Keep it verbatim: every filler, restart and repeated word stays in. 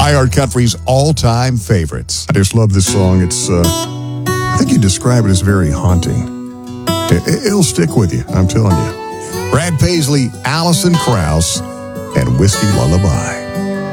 iHeartCountry's all-time favorites. I just love this song. It's, uh, I think you describe it as very haunting. It, it'll stick with you, I'm telling you. Brad Paisley, Alison Krauss, and Whiskey Lullaby.